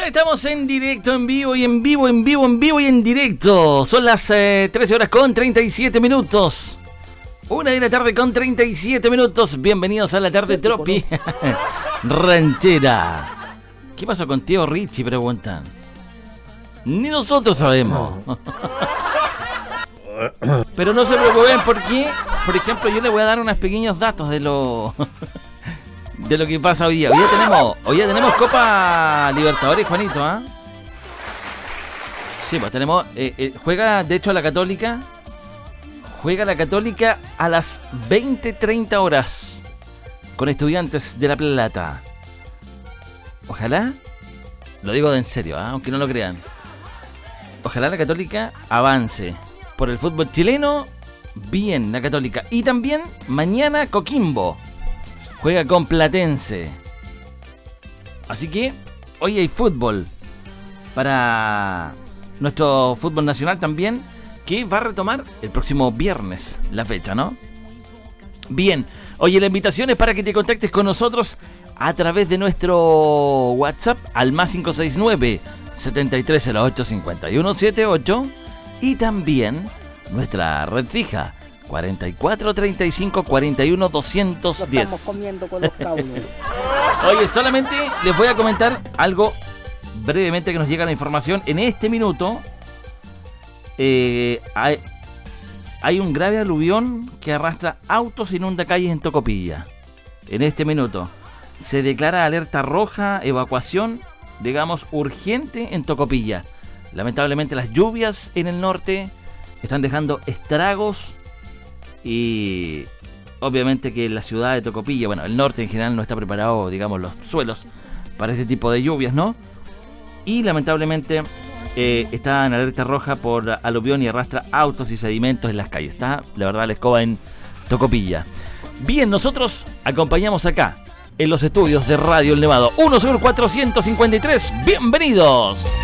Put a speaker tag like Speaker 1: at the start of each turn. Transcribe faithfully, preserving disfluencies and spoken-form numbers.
Speaker 1: Estamos en directo, en vivo y en vivo, en vivo, en vivo y en directo. Son las eh, trece horas con treinta y siete minutos. Una de la tarde con treinta y siete minutos. Bienvenidos a la tarde sí, tropi ranchera. ¿Qué pasó con Tío Richie? Preguntan. Ni nosotros sabemos. Pero no se preocupen porque, por ejemplo, yo les voy a dar unos pequeños datos de lo de lo que pasa hoy día. Hoy día tenemos, hoy día tenemos Copa Libertadores, Juanito, ¿ah? ¿eh? Sí, pues tenemos, eh, eh, juega de hecho la Católica. Juega la Católica a las veinte treinta horas con Estudiantes de La Plata. Ojalá, lo digo de en serio, ¿eh? Aunque no lo crean. Ojalá la Católica avance por el fútbol chileno. Bien, la Católica. Y también mañana Coquimbo juega con Platense. Así que hoy hay fútbol para nuestro fútbol nacional también, que va a retomar el próximo viernes la fecha, ¿no? Bien, oye, la invitación es para que te contactes con nosotros a través de nuestro WhatsApp al más cinco seis nueve, setenta y tres cero ocho, cincuenta y uno setenta y ocho y también nuestra red fija cuarenta y cuatro treinta y cinco cuarenta y uno doscientos diez.
Speaker 2: Estamos comiendo con los cabros.
Speaker 1: Oye, solamente les voy a comentar algo brevemente que nos llega la información en este minuto. Eh, hay, hay un grave aluvión que arrastra autos e inunda calles en Tocopilla. En este minuto se declara alerta roja, evacuación, digamos, urgente en Tocopilla. Lamentablemente las lluvias en el norte están dejando estragos y obviamente que la ciudad de Tocopilla, bueno, el norte en general no está preparado, digamos, los suelos para este tipo de lluvias, ¿no? Y lamentablemente eh, está en alerta roja por aluvión y arrastra autos y sedimentos en las calles. Está, la verdad, la escoba en Tocopilla. Bien, nosotros acompañamos acá en los estudios de Radio El Nevado. uno cero cuatrocientos cincuenta y tres. Bienvenidos.